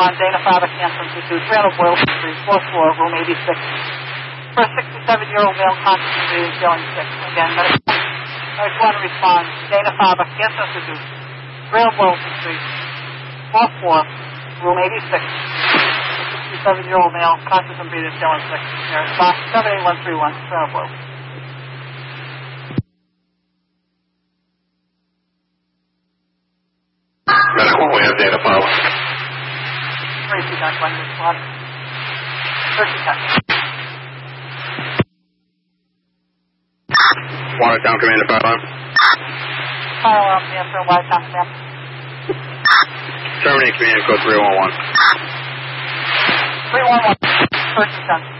respond. Dana Father, Canton 22, 300 Boylston Street, 4th floor, room 86. For a 67-year-old male conscious and breathing, feeling sick. Again, Medic 1 respond. Dana Father, Canton 22, 300 Boylston Street, 4th floor, room 86. 67-year-old male, conscious and breathing, feeling sick. Response 78131, 300 Boylston. Medic 1, we have Dana Father. Tracy, Doc 1, respond. 30 seconds. Watertown Commander Fire Alarm. Fire alarm, answer, Watertown, Sam. Terminate command code 311. 311, 30 seconds.